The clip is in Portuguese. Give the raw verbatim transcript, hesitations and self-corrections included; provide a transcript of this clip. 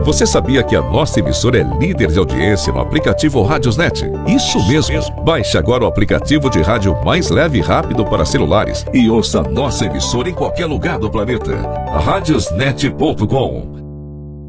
Você sabia que a nossa emissora é líder de audiência no aplicativo Radiosnet? Isso mesmo! Baixe agora o aplicativo de rádio mais leve e rápido para celulares e ouça a nossa emissora em qualquer lugar do planeta. radiosnet ponto com.